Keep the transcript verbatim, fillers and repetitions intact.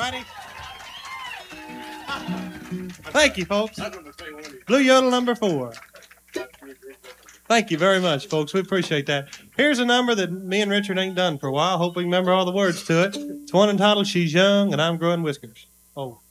everybody. Thank you, folks. Blue Yodel number four. Thank you very much, folks. We appreciate that. Here's a number that me and Richard ain't done for a while. Hope we remember all the words to it. It's one entitled She's Young and I'm Growing Whiskers. Oh.